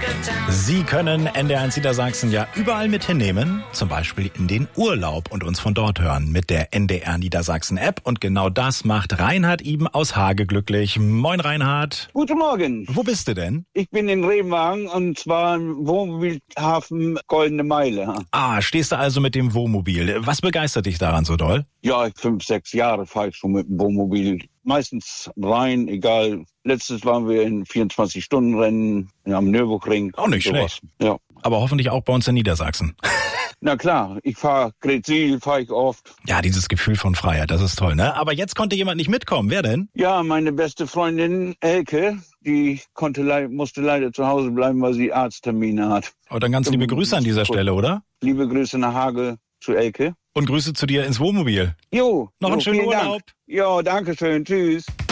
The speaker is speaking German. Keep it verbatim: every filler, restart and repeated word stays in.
Sie können N D R eins Niedersachsen ja überall mit hinnehmen, zum Beispiel in den Urlaub und uns von dort hören mit der N D R Niedersachsen App. Und genau das macht Reinhard Iben aus Hage glücklich. Moin Reinhard. Guten Morgen. Wo bist du denn? Ich bin in Remagen und zwar im Wohnmobilhafen Goldene Meile. Ah, stehst du also mit dem Wohnmobil. Was begeistert dich daran so doll? Ja, fünf, sechs Jahre fahre ich schon mit dem Wohnmobil. Meistens rein, egal. Letztes waren wir in vierundzwanzig-Stunden-Rennen am Nürburgring. Auch nicht schlecht. Ja. Aber hoffentlich auch bei uns in Niedersachsen. Na klar, ich fahre Gretzil, fahre ich oft. Ja, dieses Gefühl von Freiheit, das ist toll, ne? Aber jetzt konnte jemand nicht mitkommen. Wer denn? Ja, meine beste Freundin Elke, die konnte le- musste leider zu Hause bleiben, weil sie Arzttermine hat. Oh, dann ganz liebe Grüße an dieser Stelle, oder? Liebe Grüße nach Hage zu Elke. Und Grüße zu dir ins Wohnmobil. Jo. Noch jo, einen schönen vielen Urlaub. Dank. Ja, danke schön. Tschüss.